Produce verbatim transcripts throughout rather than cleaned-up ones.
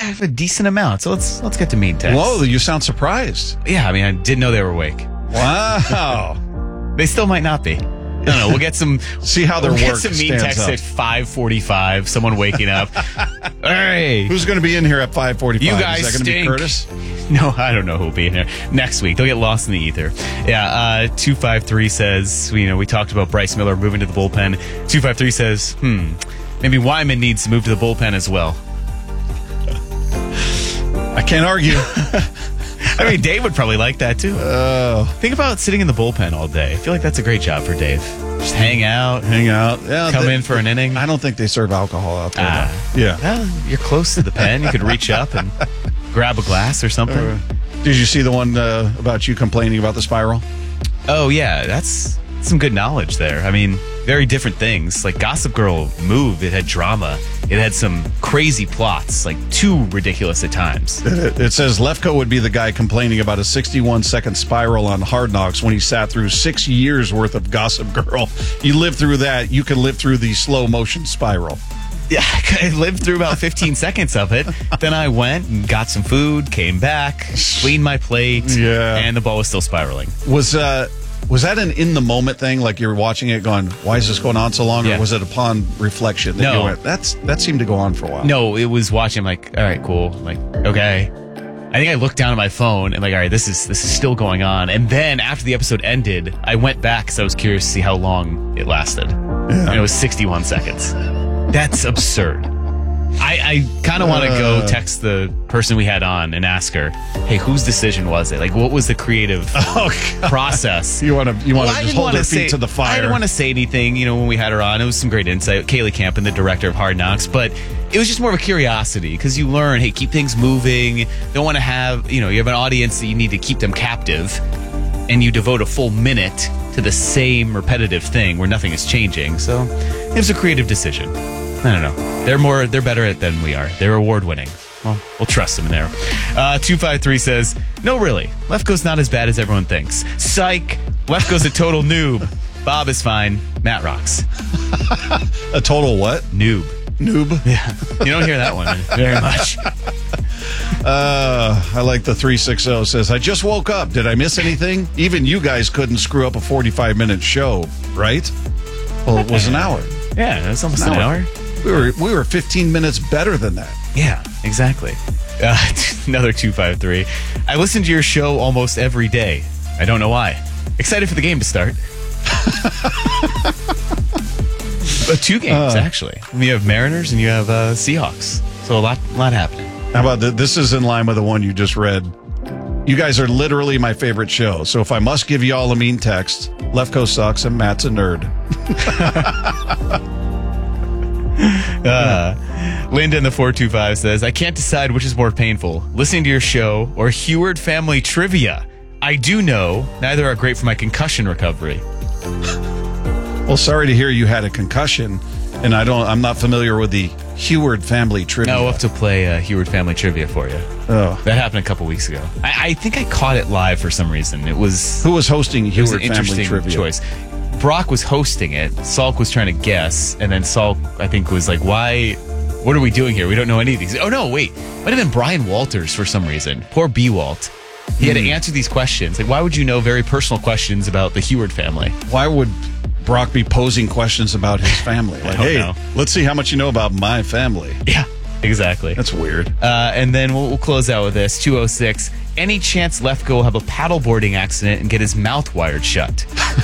have a decent amount. So let's let's get to mean texts. Whoa, you sound surprised. Yeah, I mean, I didn't know they were awake. Wow. They still might not be. No, no, we'll get some. See how their we'll work get some mean stands texts up. at five forty-five. Someone waking up. Hey, Who's going to be in here at five forty-five? you guys Is that going to be stink. Curtis? No, I don't know who'll be in here next week. They'll get lost in the ether. Yeah, uh, two five three says, you know, we talked about Bryce Miller moving to the bullpen. two five three says, hmm, maybe Wyman needs to move to the bullpen as well. I can't argue. I mean, Dave would probably like that too. Oh, Think about sitting in the bullpen all day. I feel like that's a great job for Dave. Just hang out, hang out. Yeah, come they- in for an inning. I don't think they serve alcohol out there. Ah. though. Yeah. Well, you're close to the pen. You could reach up and grab a glass or something. Uh, did you see the one uh, about you complaining about the spiral? Oh, yeah, that's some good knowledge there. I mean, very different things. Like Gossip Girl moved, it had drama. It had some crazy plots, like too ridiculous at times. It, it says Lefko would be the guy complaining about a sixty-one second spiral on Hard Knocks when he sat through six years worth of Gossip Girl. You live through that, you can live through the slow motion spiral. Yeah, I lived through about fifteen seconds of it. Then I went and got some food, came back, cleaned my plate, Yeah. and the ball was still spiraling. Was uh was that an in the moment thing? Like you're watching it going, why is this going on so long? Yeah. Or was it upon reflection that No. you went, that's that seemed to go on for a while? No, it was watching. I'm like, all right, cool. I'm like, okay. I think I looked down at my phone and like, all right, this is this is still going on. And then after the episode ended, I went back because I was curious to see how long it lasted. And it was sixty-one seconds. That's absurd. I, I kind of want to go Uh. text the person we had on and ask her, hey, whose decision was it? Like, what was the creative Oh, God. process? You want to you want Well, to I just didn't hold wanna their feet say- to the fire. I didn't want to say anything, you know, when we had her on. It was some great insight. Kaylee Campen, the director of Hard Knocks, but it was just more of a curiosity because you learn, hey, keep things moving. Don't want to have, you know, you have an audience that you need to keep them captive, and you devote a full minute to the same repetitive thing where nothing is changing. So it was a creative decision. I don't know. They're more, they're better at it than we are. They're award winning. Well, we'll trust them in there. Uh, two five three says, no, really. Lefko's not as bad as everyone thinks. Psych. Lefko's a total noob. Bob is fine. Matt rocks. A total what? Noob. Noob? Yeah. You don't hear that one very much. Uh, I like the three sixty says, I just woke up. Did I miss anything? Even you guys couldn't screw up a forty-five minute show, right? Well, it was an hour. Yeah, that's almost An an hour. hour. We were we were fifteen minutes better than that. Yeah, exactly. Uh, another two five three. I listen to your show almost every day. I don't know why. Excited for the game to start. uh, two games, Uh. actually. You have Mariners and you have uh, Seahawks. So a lot, lot happening. How about th- this is in line with the one you just read. You guys are literally my favorite show. So if I must give you all a mean text, Lefko sucks and Matt's a nerd. Uh, Linda in the four two five says, I can't decide which is more painful, listening to your show or Heward family trivia. I do know neither are great for my concussion recovery. Well, sorry to hear you had a concussion, and I don't. I'm not familiar with the Heward family trivia. No, we'll have to play uh, Heward family trivia for you. Oh. That happened a couple weeks ago. I, I think I caught it live for some reason. It was Who was hosting it was Heward an family interesting trivia? choice. Brock was hosting it. Salk was trying to guess, and then Salk, I think, was like, "Why? What are we doing here? We don't know any of these." Oh no, wait, might have been Brian Walters for some reason. Poor B. Walt. He had to answer these questions. Like, why would you know very personal questions about the Heward family? Why would Brock be posing questions about his family? Like, don't hey, know. let's see how much you know about my family. Yeah, exactly. That's weird. Uh, and then we'll, we'll close out with this. two oh six. Any chance Lefko will have a paddleboarding accident and get his mouth wired shut?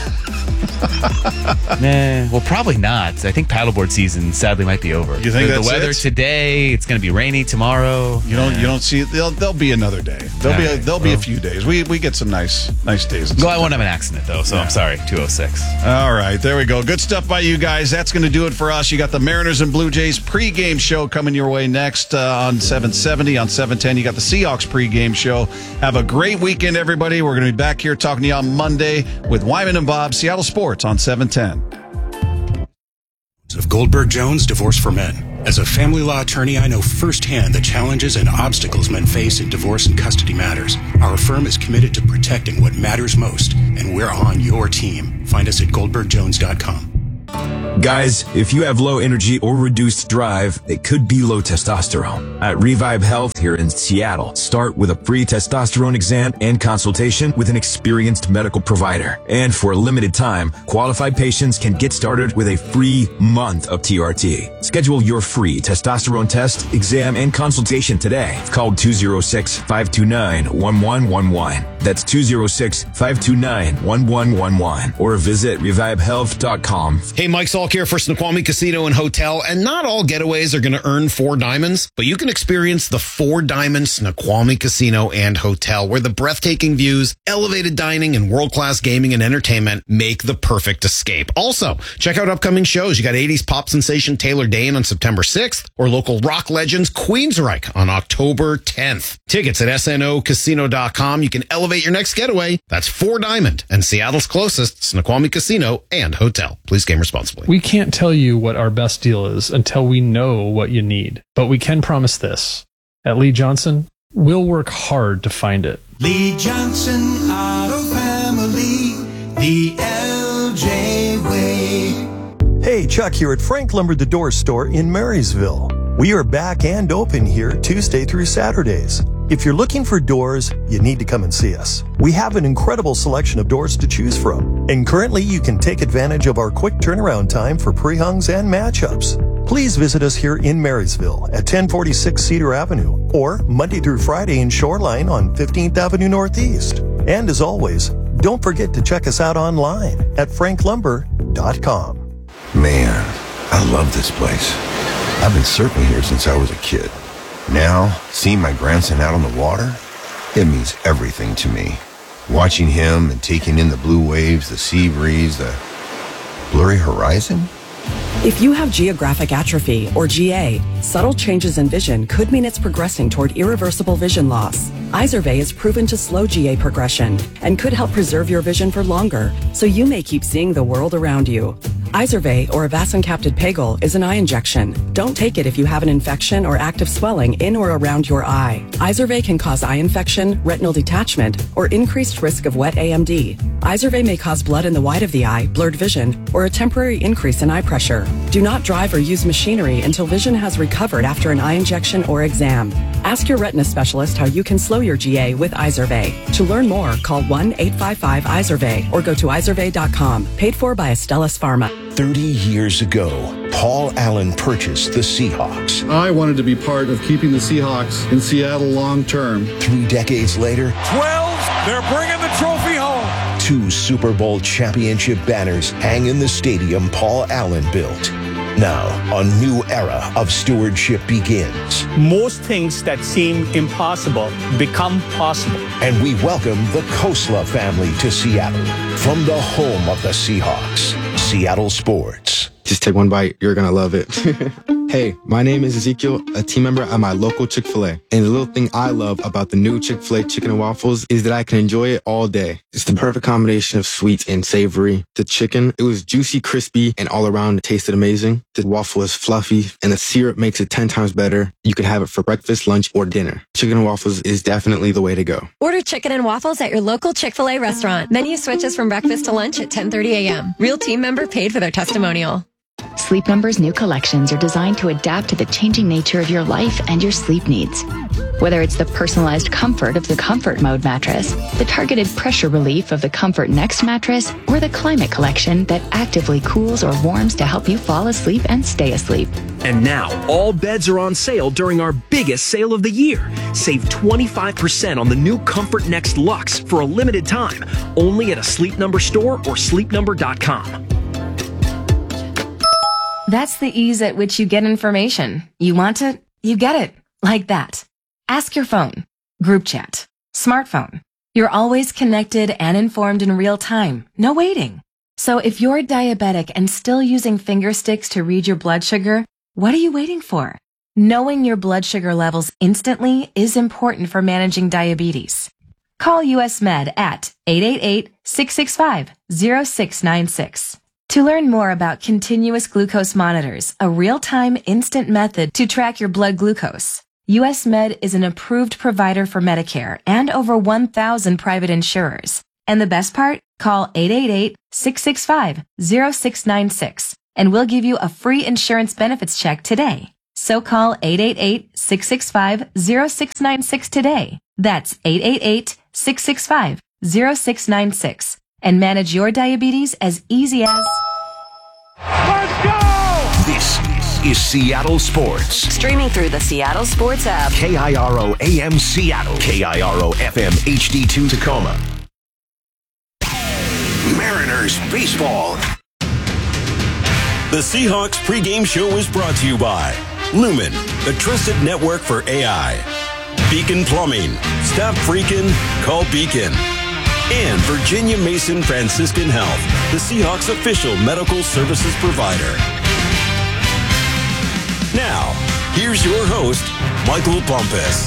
Nah, well, probably not. I think paddleboard season sadly might be over. You think the, that's the weather it? today? It's going to be rainy tomorrow. You don't. You don't see. There'll, there'll be another day. There'll be. A, All right, there'll be a well. few days. We we get some nice nice days. in Well, I September. won't have an accident though, so Yeah. I'm sorry. two oh six. All right, there we go. Good stuff by you guys. That's going to do it for us. You got the Mariners and Blue Jays pregame show coming your way next uh, on seven seventy. On seven ten, you got the Seahawks pregame show. Have a great weekend, everybody. We're going to be back here talking to you on Monday with Wyman and Bob, Seattle Sports on seven ten. Of Goldberg Jones Divorce for Men. As a family law attorney, I know firsthand the challenges and obstacles men face in divorce and custody matters. Our firm is committed to protecting what matters most, and we're on your team. Find us at goldberg jones dot com. Guys, if you have low energy or reduced drive, it could be low testosterone. At Revive Health here in Seattle, start with a free testosterone exam and consultation with an experienced medical provider. And for a limited time, qualified patients can get started with a free month of T R T. Schedule your free testosterone test, exam, and consultation today. Call two oh six, five two nine, one one one one. That's two oh six, five two nine, one one one one. Or visit revive health dot com. Hey, Mike Salk here for Snoqualmie Casino and Hotel. And not all getaways are going to earn four diamonds, but you can experience the Four Diamond Snoqualmie Casino and Hotel, where the breathtaking views, elevated dining, and world-class gaming and entertainment make the perfect escape. Also, check out upcoming shows. You got eighties pop sensation Taylor Dane on September sixth, or local rock legends Queensryche on October tenth. Tickets at S N O casino dot com. You can elevate your next getaway. That's Four Diamond and Seattle's closest Snoqualmie Casino and Hotel. Please game responsibly. We can't tell you what our best deal is until we know what you need, but we can promise this. At Lee Johnson, we'll work hard to find it. Lee Johnson Auto Family, the L J way. Hey, Chuck here at Frank Lumber the Door Store in Marysville. We are back and open here Tuesday through Saturdays. If you're looking for doors, you need to come and see us. We have an incredible selection of doors to choose from, and currently you can take advantage of our quick turnaround time for pre-hungs and matchups. Please visit us here in Marysville at ten forty-six Cedar Avenue or Monday through Friday in Shoreline on fifteenth Avenue Northeast. And as always, don't forget to check us out online at frank lumber dot com. Man, I love this place. I've been surfing here since I was a kid. Now, seeing my grandson out on the water, it means everything to me. Watching him and taking in the blue waves, the sea breeze, the blurry horizon. If you have geographic atrophy, or G A, subtle changes in vision could mean it's progressing toward irreversible vision loss. Izervay is proven to slow G A progression and could help preserve your vision for longer, so you may keep seeing the world around you. Izervay, or avacincaptad pegol, is an eye injection. Don't take it if you have an infection or active swelling in or around your eye. Izervay can cause eye infection, retinal detachment, or increased risk of wet A M D. Izervay may cause blood in the white of the eye, blurred vision, or a temporary increase in eye pressure. Do not drive or use machinery until vision has recovered after an eye injection or exam. Ask your retina specialist how you can slow your G A with Izervay. To learn more, call one eight five five Izervay or go to izervay dot com. Paid for by Astellas Pharma. thirty years ago, Paul Allen purchased the Seahawks. I wanted to be part of keeping the Seahawks in Seattle long term. Three decades later, twelve, they're bringing the trophy home. Two Super Bowl championship banners hang in the stadium Paul Allen built. Now, a new era of stewardship begins. Most things that seem impossible become possible. And we welcome the Khosla family to Seattle from the home of the Seahawks, Seattle Sports. Just take one bite. You're going to love it. Hey, my name is Ezekiel, a team member at my local Chick-fil-A. And the little thing I love about the new Chick-fil-A chicken and waffles is that I can enjoy it all day. It's the perfect combination of sweet and savory. The chicken, it was juicy, crispy, and all around it tasted amazing. The waffle is fluffy, and the syrup makes it ten times better. You can have it for breakfast, lunch, or dinner. Chicken and waffles is definitely the way to go. Order chicken and waffles at your local Chick-fil-A restaurant. Menu switches from breakfast to lunch at ten thirty a.m. Real team member paid for their testimonial. Sleep Number's new collections are designed to adapt to the changing nature of your life and your sleep needs. Whether it's the personalized comfort of the Comfort Mode mattress, the targeted pressure relief of the Comfort Next mattress, or the Climate Collection that actively cools or warms to help you fall asleep and stay asleep. And now, all beds are on sale during our biggest sale of the year. Save twenty-five percent on the new Comfort Next Luxe for a limited time, only at a Sleep Number store or sleep number dot com. That's the ease at which you get information. You want it, you get it. Like that. Ask your phone. Group chat. Smartphone. You're always connected and informed in real time. No waiting. So if you're diabetic and still using finger sticks to read your blood sugar, what are you waiting for? Knowing your blood sugar levels instantly is important for managing diabetes. Call U S Med at eight eight eight, six six five, zero six nine six. To learn more about continuous glucose monitors, a real-time instant method to track your blood glucose, U S Med is an approved provider for Medicare and over one thousand private insurers. And the best part? Call eight eight eight, six six five, zero six nine six and we'll give you a free insurance benefits check today. So call eight eight eight, six six five, zero six nine six today. That's eight eight eight, six six five, zero six nine six. And manage your diabetes as easy as... Let's go! This is Seattle Sports. Streaming through the Seattle Sports app. K I R O A M Seattle. K I R O F M H D two Tacoma. Mariners baseball. The Seahawks pregame show is brought to you by Lumen, the trusted network for A I. Beacon Plumbing. Stop freaking, call Beacon. And Virginia Mason Franciscan Health, the Seahawks official medical services provider. Now, here's your host, Michael Bumpus.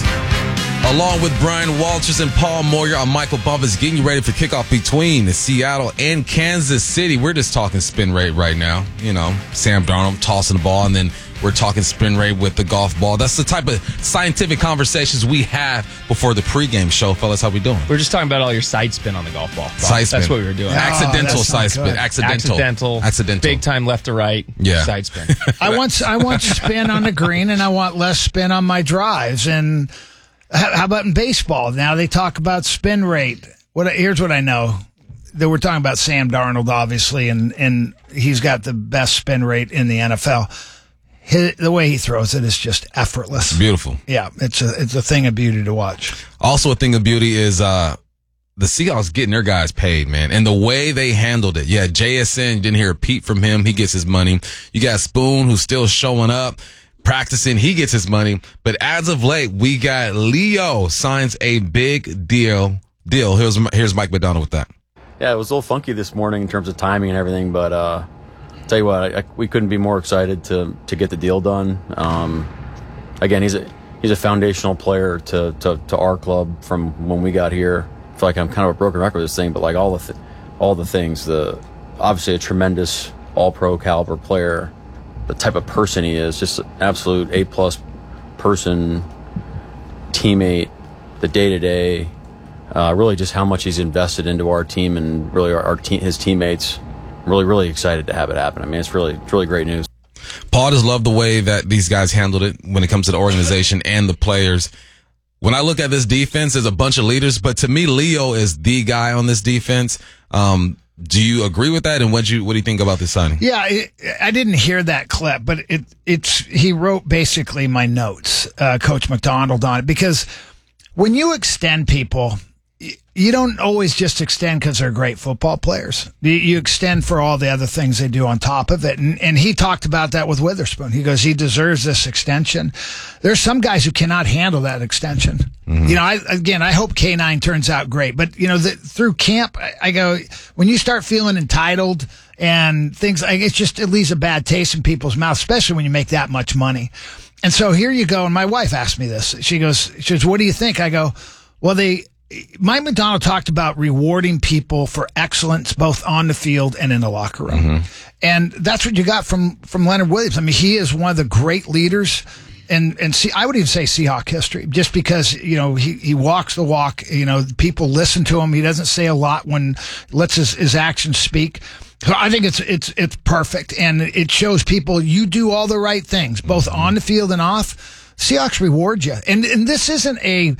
Along with Brian Walters and Paul Moyer, I'm Michael Bumpus, getting you ready for kickoff between Seattle and Kansas City. We're just talking spin rate right now. You know, Sam Darnold tossing the ball, and then we're talking spin rate with the golf ball. That's the type of scientific conversations we have before the pregame show. Fellas, how we doing? We're just talking about all your side spin on the golf ball. Side spin. That's what we were doing. Oh, accidental side spin. Good. Accidental. Accidental. Accidental. Big time left to right. Yeah. Side spin. I want I want spin on the green, and I want less spin on my drives. And how about in baseball? Now they talk about spin rate. What here's what I know. That we're talking about Sam Darnold, obviously, and and he's got the best spin rate in the N F L. His, the way he throws it is just effortless. Beautiful. Yeah, it's a it's a thing of beauty to watch. Also, a thing of beauty is uh, the Seahawks getting their guys paid, man, and the way they handled it. Yeah, J S N, you didn't hear a peep from him. He gets his money. You got Spoon, who's still showing up, practicing. He gets his money. But as of late, we got Leo signs a big deal. Deal. Here's here's Mike McDonald with that. Yeah, it was a little funky this morning in terms of timing and everything, but uh, tell you what, I, I, we couldn't be more excited to to get the deal done. Um, again, he's a he's a foundational player to, to, to our club from when we got here. I feel like I'm kind of a broken record with this thing, but like all the th- all the things, the obviously a tremendous all-pro caliber player, the type of person he is, just an absolute A-plus person, teammate, the day-to-day. Uh, really just how much he's invested into our team and really our, our te- his teammates. Really, really excited to have it happen. I mean, it's really, it's really great news. Paul just loved the way that these guys handled it when it comes to the organization and the players. When I look at this defense, there's a bunch of leaders, but to me, Leo is the guy on this defense. Um, do you agree with that? And what you what do you think about this signing? Yeah, it, I didn't hear that clip, but it it's he wrote basically my notes, uh, Coach McDonald, on it, because when you extend people, you don't always just extend because they're great football players. You extend for all the other things they do on top of it. And, and he talked about that with Witherspoon. He goes, he deserves this extension. There's some guys who cannot handle that extension. Mm-hmm. You know, I, again, I hope K nine turns out great. But, you know, the, through camp, I, I go, when you start feeling entitled and things, like it's just, it leaves a bad taste in people's mouths, especially when you make that much money. And so here you go. And my wife asked me this. She goes, she goes, what do you think? I go, well, they, Mike McDonald talked about rewarding people for excellence both on the field and in the locker room. Mm-hmm. And that's what you got from, from Leonard Williams. I mean, he is one of the great leaders and, and see, I would even say Seahawk history, just because, you know, he, he walks the walk, you know, people listen to him. He doesn't say a lot when lets his, his actions speak. So I think it's, it's, it's perfect. And it shows people you do all the right things, both mm-hmm. on the field and off. Seahawks reward you. And, and this isn't a,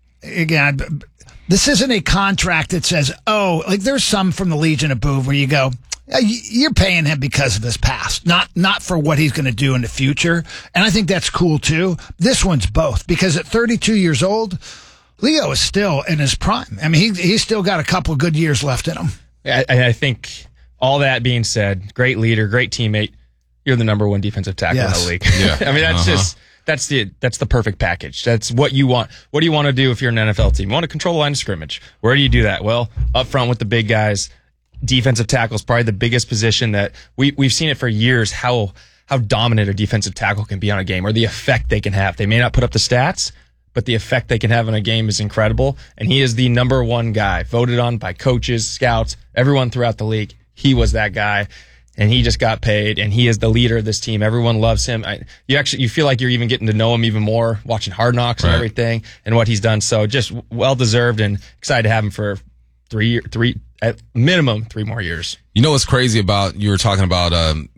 again, this isn't a contract that says, oh, like there's some from the Legion of Boom where you go, you're paying him because of his past, not not for what he's going to do in the future. And I think that's cool too. This one's both, because at thirty-two years old, Leo is still in his prime. I mean, he he's still got a couple good years left in him. I, I think all that being said, great leader, great teammate. You're the number one defensive tackle yes. in the league. Yeah. I mean, that's uh-huh. just... That's the that's the perfect package. That's what you want. What do you want to do if you're an N F L team? You want to control the line of scrimmage. Where do you do that? Well, up front with the big guys. Defensive tackle is probably the biggest position that we we've seen it for years. How how dominant a defensive tackle can be on a game, or the effect they can have. They may not put up the stats, but the effect they can have on a game is incredible. And he is the number one guy, voted on by coaches, scouts, everyone throughout the league. He was that guy. And he just got paid, and he is the leader of this team. Everyone loves him. I, you actually, you feel like you're even getting to know him even more, watching Hard Knocks right. and everything, and what he's done. So just well deserved, and excited to have him for three, three at minimum three more years. You know what's crazy about you were talking about um,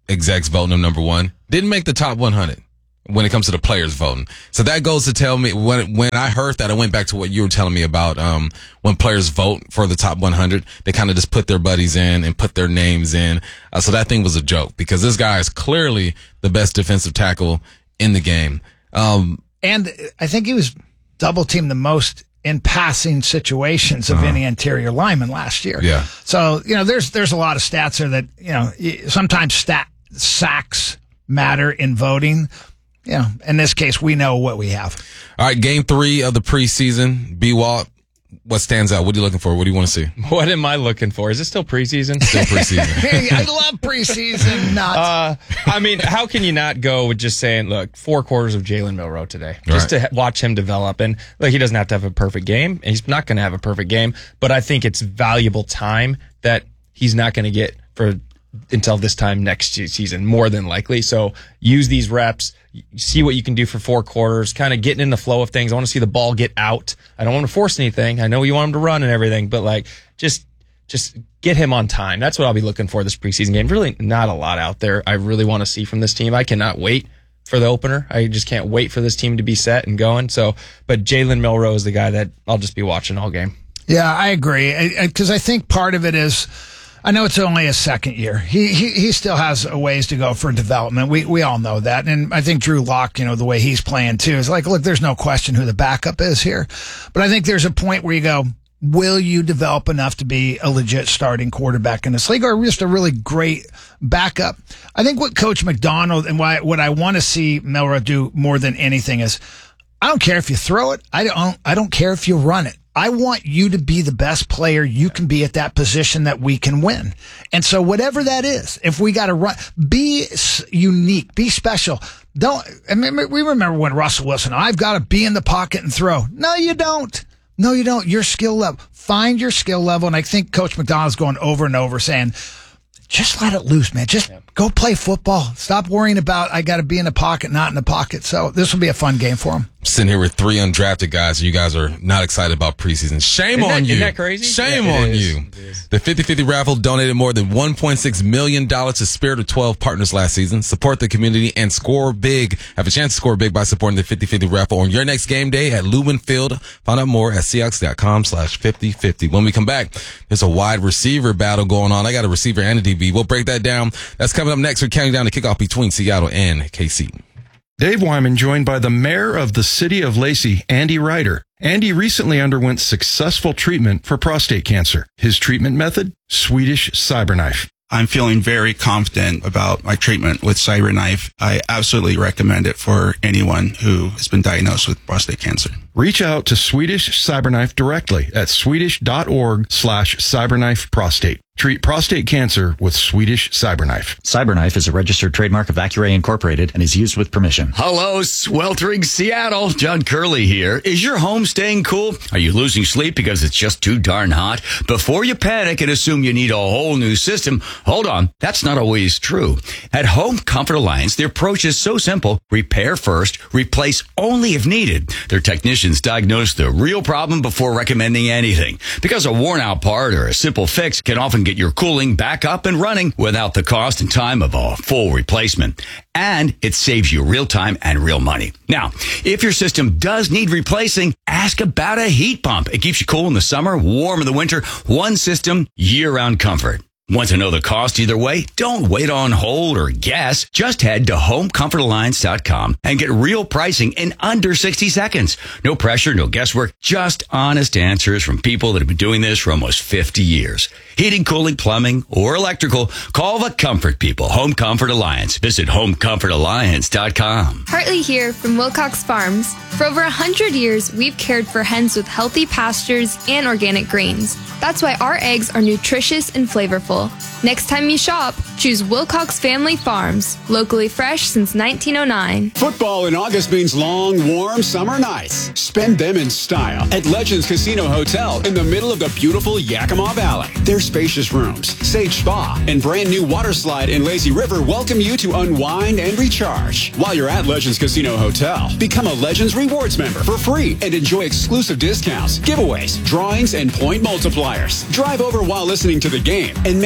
execs voting him number one. Didn't make the top one hundred when it comes to the players voting. So that goes to tell me, when when I heard that, I went back to what you were telling me about um when players vote for the top one hundred, they kind of just put their buddies in and put their names in. Uh, so that thing was a joke, because this guy is clearly the best defensive tackle in the game. Um, and I think he was double teamed the most in passing situations of uh-huh. any interior lineman last year. Yeah. So, you know, there's there's a lot of stats there that, you know, sometimes stat sacks matter in voting. You know, in this case, we know what we have. All right, game three of the preseason. B-Walt, what stands out? What are you looking for? What do you want to see? What am I looking for? Is it still preseason? Still preseason. I love preseason. Not. Uh, I mean, how can you not go with just saying, look, four quarters of Jalen Milroe today, just right. to watch him develop? And like, he doesn't have to have a perfect game. And he's not going to have a perfect game, but I think it's valuable time that he's not going to get for until this time next season, more than likely. So use these reps, see what you can do for four quarters, kind of getting in the flow of things. I want to see the ball get out. I don't want to force anything. I know you want him to run and everything, but like, just, just get him on time. That's what I'll be looking for this preseason game. Really not a lot out there I really want to see from this team. I cannot wait for the opener. I just can't wait for this team to be set and going. So, but Jalen Milroe is the guy that I'll just be watching all game. Yeah, I agree. Because I, I think part of it is, I know it's only his second year. He, he he still has a ways to go for development. We we all know that. And I think Drew Lock, you know, the way he's playing too, is like, look, there's no question who the backup is here. But I think there's a point where you go, will you develop enough to be a legit starting quarterback in this league, or just a really great backup? I think what Coach McDonald and why what I want to see Milroe do more than anything is, I don't care if you throw it. I don't I don't care if you run it. I want you to be the best player you can be at that position that we can win. And so whatever that is, if we got to run, be unique, be special. Don't, I mean, we remember when Russell Wilson, I've got to be in the pocket and throw. No, you don't. No, you don't. Your skill level, find your skill level. And I think Coach McDonald's going over and over saying, just let it loose, man. Just yeah. go play football. Stop worrying about, I got to be in the pocket, not in the pocket. So this will be a fun game for him. Sitting here with three undrafted guys. You guys are not excited about preseason. Shame isn't on that, you. Isn't that crazy? Shame yeah, on is. you. The fifty fifty raffle donated more than one point six million dollars to Spirit of twelve partners last season. Support the community and score big. Have a chance to score big by supporting the fifty fifty raffle on your next game day at Lumen Field. Find out more at Seahawks.com slash 5050. When we come back, there's a wide receiver battle going on. I got a receiver and a D B. We'll break that down. That's coming up next. We're counting down the kickoff between Seattle and K C. Dave Wyman joined by the mayor of the city of Lacey, Andy Ryder. Andy recently underwent successful treatment for prostate cancer. His treatment method? Swedish CyberKnife. I'm feeling very confident about my treatment with CyberKnife. I absolutely recommend it for anyone who has been diagnosed with prostate cancer. Reach out to Swedish CyberKnife directly at swedish.org slash cyberknife prostate. Treat prostate cancer with Swedish CyberKnife. CyberKnife is a registered trademark of Accuray Incorporated and is used with permission. Hello, sweltering Seattle. John Curley here. Is your home staying cool? Are you losing sleep because it's just too darn hot? Before you panic and assume you need a whole new system, hold on. That's not always true. At Home Comfort Alliance, their approach is so simple. Repair first, replace only if needed. Their technicians diagnose the real problem before recommending anything. Because a worn-out part or a simple fix can often get your cooling back up and running without the cost and time of a full replacement. And it saves you real time and real money. Now, if your system does need replacing, ask about a heat pump. It keeps you cool in the summer, warm in the winter. One system, year-round comfort. Want to know the cost either way? Don't wait on hold or guess. Just head to home comfort alliance dot com and get real pricing in under sixty seconds. No pressure, no guesswork, just honest answers from people that have been doing this for almost fifty years. Heating, cooling, plumbing, or electrical, call the comfort people. Home Comfort Alliance. Visit home comfort alliance dot com. Hartley here from Wilcox Farms. For over one hundred years, we've cared for hens with healthy pastures and organic grains. That's why our eggs are nutritious and flavorful. Next time you shop, choose Wilcox Family Farms, locally fresh since nineteen oh nine. Football in August means long, warm summer nights. Spend them in style at Legends Casino Hotel in the middle of the beautiful Yakima Valley. Their spacious rooms, Sage Spa, and brand new water slide in Lazy River welcome you to unwind and recharge. While you're at Legends Casino Hotel, become a Legends Rewards member for free and enjoy exclusive discounts, giveaways, drawings, and point multipliers. Drive over while listening to the game and make this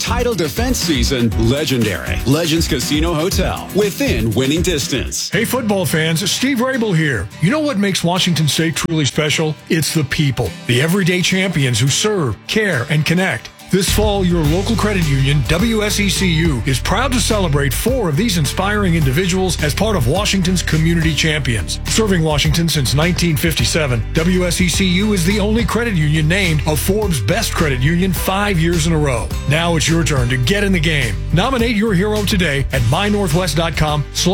title defense season legendary. Legends Casino Hotel, within winning distance. Hey, football fans, Steve Rabel here. You know what makes Washington State truly special? It's the people, the everyday champions who serve, care, and connect. This fall, your local credit union, W S E C U, is proud to celebrate four of these inspiring individuals as part of Washington's Community Champions. Serving Washington since nineteen fifty-seven, W S E C U is the only credit union named a Forbes Best Credit Union five years in a row. Now it's your turn to get in the game. Nominate your hero today at my northwest dot com slash